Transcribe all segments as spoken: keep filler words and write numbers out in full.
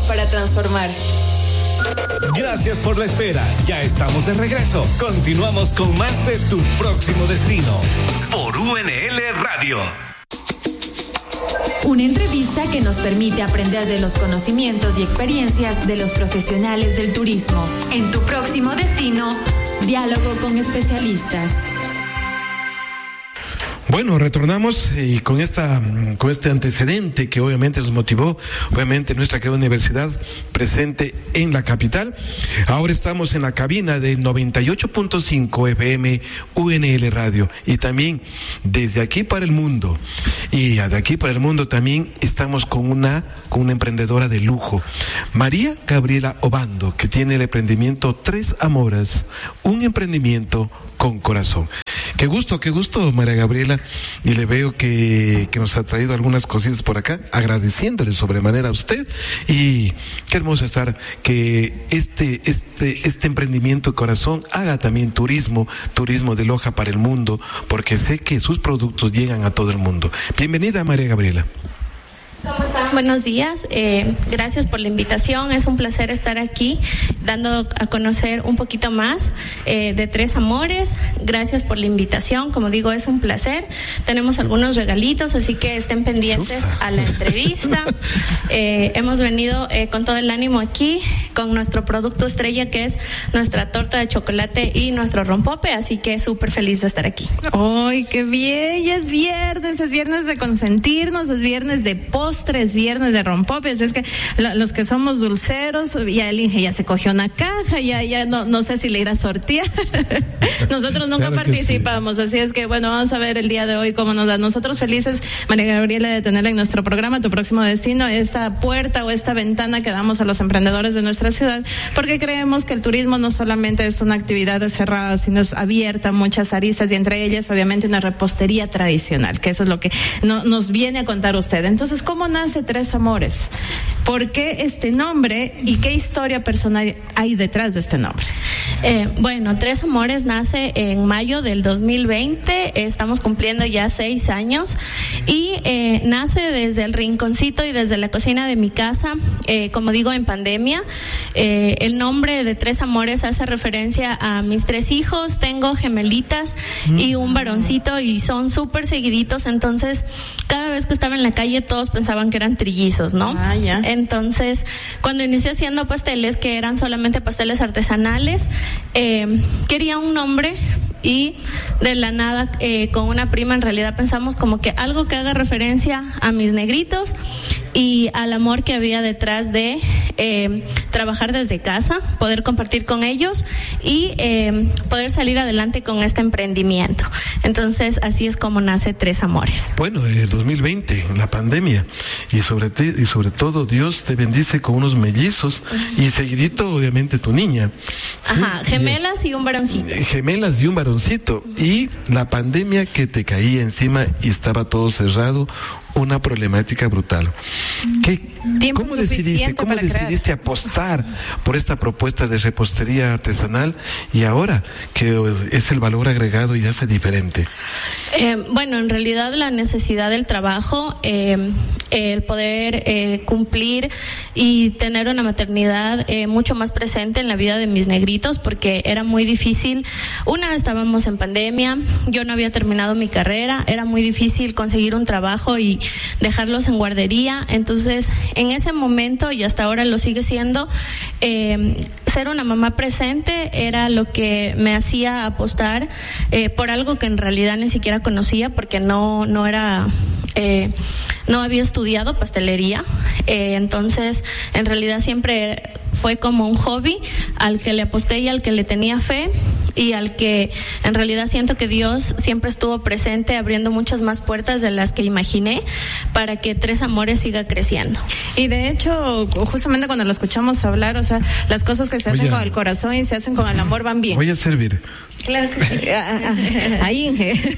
para transformar. Gracias por la espera. Ya estamos de regreso. Continuamos con más de Tu Próximo Destino por U N L Radio. Una entrevista que nos permite aprender de los conocimientos y experiencias de los profesionales del turismo. En Tu Próximo Destino, diálogo con especialistas. Bueno, retornamos y con esta, con este antecedente que obviamente nos motivó, obviamente nuestra querida universidad presente en la capital. Ahora estamos en la cabina de noventa y ocho punto cinco F M U N L Radio y también desde aquí para el mundo. Y de aquí para el mundo también estamos con una, con una emprendedora de lujo, María Gabriela Obando, que tiene el emprendimiento Tres Amores, un emprendimiento con corazón. Qué gusto, qué gusto, María Gabriela, y le veo que, que nos ha traído algunas cositas por acá, agradeciéndole sobremanera a usted, y qué hermoso estar que este, este, este emprendimiento de corazón haga también turismo, turismo de Loja para el mundo, porque sé que sus productos llegan a todo el mundo. Bienvenida, María Gabriela. ¿Cómo están? Buenos días, eh, gracias por la invitación, es un placer estar aquí dando a conocer un poquito más eh, de Tres Amores. Gracias por la invitación, como digo, es un placer. Tenemos algunos regalitos, así que estén pendientes a la entrevista. Eh, hemos venido eh, con todo el ánimo aquí con nuestro producto estrella, que es nuestra torta de chocolate y nuestro rompope, así que súper feliz de estar aquí. ¡Ay, qué bien! Ya es viernes, es viernes de consentirnos, es viernes de postres, viernes de rompopes. Es que lo, los que somos dulceros, ya el Inge ya se cogió una caja, ya ya no no sé si le irá a sortear. Nosotros nunca claro participamos, sí. Así es que bueno, vamos a ver el día de hoy cómo nos da. Nosotros felices, María Gabriela, de tenerla en nuestro programa Tu Próximo Destino, esta puerta o esta ventana que damos a los emprendedores de nuestra ciudad, porque creemos que el turismo no solamente es una actividad cerrada, sino es abierta a muchas aristas, y entre ellas obviamente una repostería tradicional, que eso es lo que no, nos viene a contar usted. Entonces, ¿cómo nace Tres Amores? ¿Por qué este nombre y qué historia personal hay detrás de este nombre? Eh, bueno, Tres Amores nace en mayo del dos mil veinte, estamos cumpliendo ya seis años y eh, nace desde el rinconcito y desde la cocina de mi casa, eh, como digo, en pandemia. Eh, el nombre de Tres Amores hace referencia a mis tres hijos, tengo gemelitas y un varoncito y son súper seguiditos, entonces cada vez que estaba en la calle todos pensaban que eran trillizos, ¿no? Ah, ya. Entonces, cuando inicié haciendo pasteles, que eran solamente pasteles artesanales, eh, quería un nombre y de la nada eh, con una prima en realidad pensamos como que algo que haga referencia a mis negritos y al amor que había detrás de eh, trabajar desde casa, poder compartir con ellos y eh, poder salir adelante con este emprendimiento. Entonces así es como nace Tres Amores. Bueno, el dos mil veinte, la pandemia, y sobre ti, y sobre todo Dios te bendice con unos mellizos, uh-huh. Y seguidito obviamente tu niña. Ajá, ¿sí? gemelas y un varoncito. Gemelas y un varoncito, uh-huh. Y la pandemia que te caía encima y estaba todo cerrado, una problemática brutal. ¿Qué, ¿Cómo decidiste, cómo decidiste crear? apostar por esta propuesta de repostería artesanal y ahora que es el valor agregado y hace diferente? Eh, bueno, en realidad la necesidad del trabajo, eh, el poder eh, cumplir y tener una maternidad eh, mucho más presente en la vida de mis negritos, porque era muy difícil. Una, estábamos en pandemia, yo no había terminado mi carrera, era muy difícil conseguir un trabajo y dejarlos en guardería. Entonces, en ese momento, y hasta ahora lo sigue siendo, eh, ser una mamá presente era lo que me hacía apostar eh, por algo que en realidad ni siquiera conocía, porque no, no era... Eh, no había estudiado pastelería, eh, entonces en realidad siempre fue como un hobby al que le aposté y al que le tenía fe y al que en realidad siento que Dios siempre estuvo presente, abriendo muchas más puertas de las que imaginé para que Tres Amores siga creciendo. Y de hecho, justamente cuando lo escuchamos hablar, o sea, las cosas que se hacen Oye, con el corazón y se hacen con el amor van bien. Voy a servir. Claro que sí. Ahí, Inge.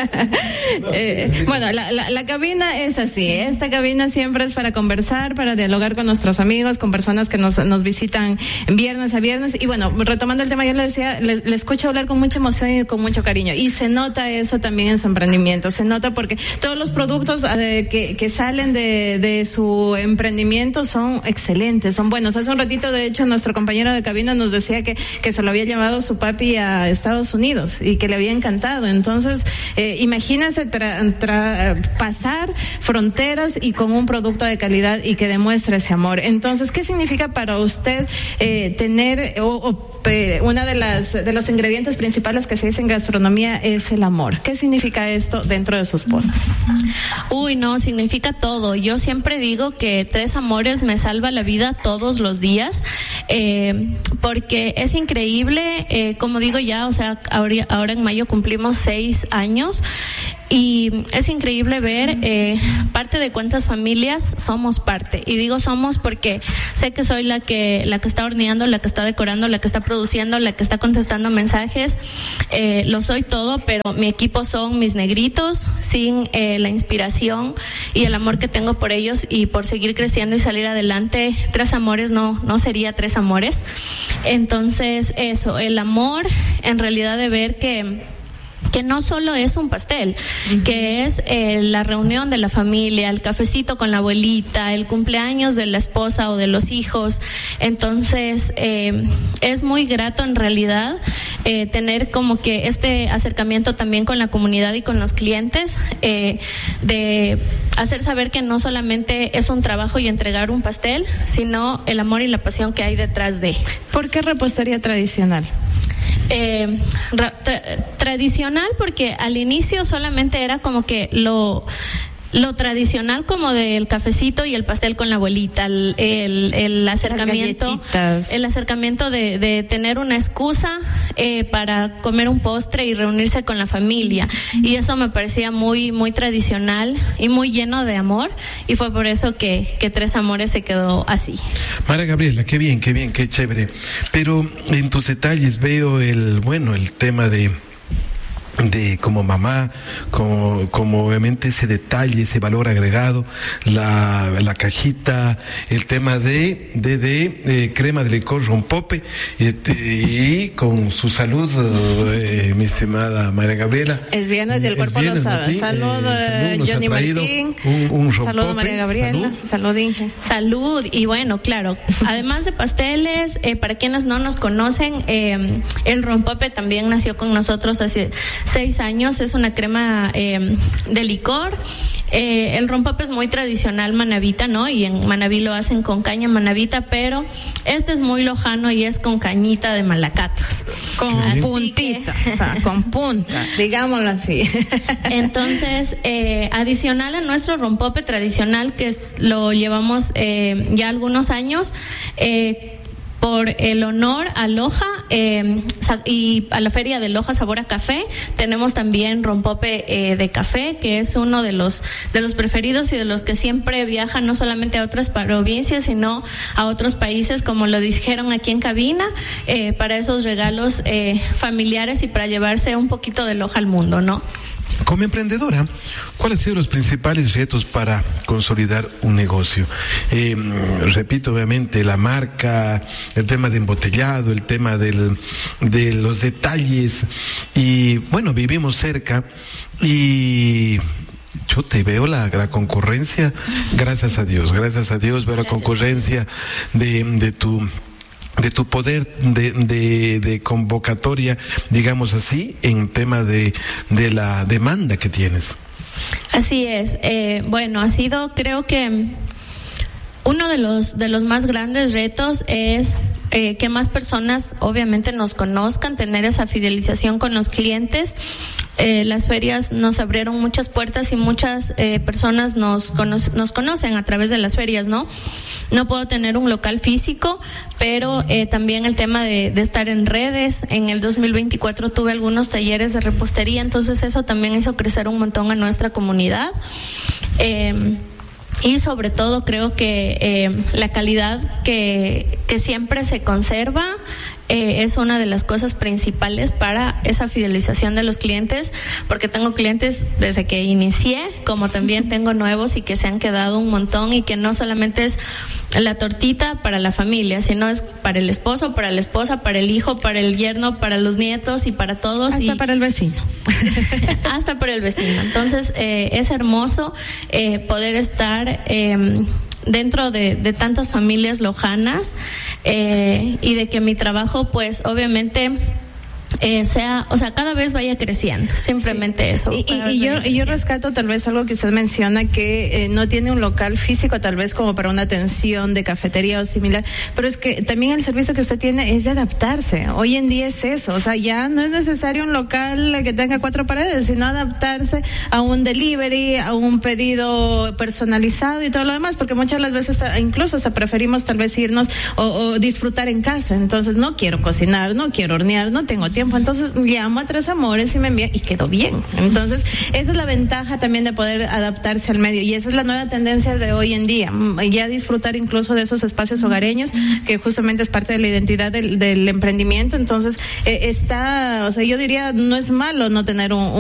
eh, bueno, la, la, la cabina es así. Esta cabina siempre es para conversar, para dialogar con nuestros amigos, con personas que nos, nos visitan viernes a viernes. Y bueno, retomando el tema, yo les decía, les, les escucho hablar con mucha emoción y con mucho cariño. Y se nota eso también en su emprendimiento. Se nota porque todos los productos eh, que, que salen de, de su emprendimiento son excelentes, son buenos. Hace un ratito, de hecho, nuestro compañero de cabina nos decía que, que se lo había llevado su papi a Estados Unidos y que le había encantado. Entonces, eh, imagínense tra, tra, pasar fronteras y con un producto de calidad y que demuestre ese amor. Entonces, ¿qué significa para usted eh, tener o, o eh, una de las de los ingredientes principales que se dice en gastronomía es el amor? ¿Qué significa esto dentro de sus postres? Uy, no, significa todo. Yo siempre digo que Tres Amores me salva la vida todos los días, eh, porque es increíble, eh, como digo ya, o sea, ahora, ahora en mayo cumplimos seis años. Y es increíble ver eh, parte de cuántas familias somos parte. Y digo somos porque sé que soy la que la que está horneando, la que está decorando, la que está produciendo, la que está contestando mensajes. Eh, lo soy todo, pero mi equipo son mis negritos. Sin eh, la inspiración y el amor que tengo por ellos y por seguir creciendo y salir adelante, Tres Amores no no sería Tres Amores. Entonces eso, el amor en realidad de ver que que no solo es un pastel, uh-huh. que es eh, la reunión de la familia, el cafecito con la abuelita, el cumpleaños de la esposa o de los hijos. Entonces eh, es muy grato en realidad eh, tener como que este acercamiento también con la comunidad y con los clientes, eh, de hacer saber que no solamente es un trabajo y entregar un pastel, sino el amor y la pasión que hay detrás de. ¿Por qué repostería tradicional? Eh, tra- tradicional porque al inicio solamente era como que lo lo tradicional como del cafecito y el pastel con la abuelita, el, el, el acercamiento, el acercamiento de, de tener una excusa eh, para comer un postre y reunirse con la familia, y eso me parecía muy muy tradicional y muy lleno de amor, y fue por eso que, que Tres Amores se quedó así. María Gabriela, qué bien, qué bien, qué chévere. Pero en tus detalles veo el, bueno, el tema de de como mamá, como, como obviamente ese detalle, ese valor agregado, la, la cajita, el tema de, de, de, de crema de licor rompope, y, y con su salud, eh, mi estimada María Gabriela. Es viernes y el cuerpo lo sabe. Salud, eh, Johnny Martín. Un, un rompope. Salud, María Gabriela. Salud, salud Inge. Salud, y bueno, claro, además de pasteles, eh, para quienes no nos conocen, eh, el rompope también nació con nosotros hace seis años, es una crema eh, de licor. Eh, el rompope es muy tradicional manabita, ¿no? Y en Manabí lo hacen con caña manabita, pero este es muy lojano y es con cañita de malacatos. Con puntita, que... o sea, con punta, digámoslo así. Entonces, eh, adicional a nuestro rompope tradicional, que es, lo llevamos eh, ya algunos años, eh, por el honor a Loja eh, y a la feria de Loja Sabor a Café, tenemos también rompope eh, de café, que es uno de los de los preferidos y de los que siempre viajan no solamente a otras provincias, sino a otros países, como lo dijeron aquí en cabina, eh, para esos regalos eh, familiares y para llevarse un poquito de Loja al mundo, ¿no? Como emprendedora, ¿cuáles han sido los principales retos para consolidar un negocio? Eh, repito, obviamente, la marca, el tema de embotellado, el tema del, de los detalles, y bueno, vivimos cerca y yo te veo la, la concurrencia, gracias a Dios, gracias a Dios veo la concurrencia de, de tu de tu poder de, de, de convocatoria, digamos así, en tema de, de la demanda que tienes. Así es. Eh, bueno, ha sido, creo que uno de los de los más grandes retos es eh, que más personas obviamente nos conozcan, tener esa fidelización con los clientes. Eh, las ferias nos abrieron muchas puertas y muchas eh, personas nos, cono- nos conocen a través de las ferias, ¿no? No puedo tener un local físico, pero eh, también el tema de, de estar en redes. En el dos mil veinticuatro tuve algunos talleres de repostería, entonces eso también hizo crecer un montón a nuestra comunidad. Eh, Y sobre todo creo que eh, la calidad que, que siempre se conserva eh, es una de las cosas principales para esa fidelización de los clientes, porque tengo clientes desde que inicié, como también tengo nuevos y que se han quedado un montón, y que no solamente es la tortita para la familia, sino es para el esposo, para la esposa, para el hijo, para el yerno, para los nietos y para todos. Hasta y para el vecino. hasta para el vecino. Entonces, eh, es hermoso eh, poder estar eh, dentro de, de tantas familias lojanas eh, y de que mi trabajo, pues, obviamente, Eh, sea, o sea, cada vez vaya creciendo, simplemente sí. eso. Y, y, y yo, y yo rescato tal vez algo que usted menciona, que eh, no tiene un local físico tal vez como para una atención de cafetería o similar, pero es que también el servicio que usted tiene es de adaptarse. Hoy en día es eso, o sea, ya no es necesario un local que tenga cuatro paredes, sino adaptarse a un delivery, a un pedido personalizado y todo lo demás, porque muchas de las veces incluso hasta preferimos tal vez irnos o, o disfrutar en casa. Entonces no quiero cocinar, no quiero hornear, no tengo tiempo. Entonces llamo a Tres Amores y me envía y quedó bien. Entonces esa es la ventaja también de poder adaptarse al medio, y esa es la nueva tendencia de hoy en día, ya disfrutar incluso de esos espacios hogareños que justamente es parte de la identidad del, del emprendimiento. Entonces eh, está, o sea, yo diría, no es malo no tener un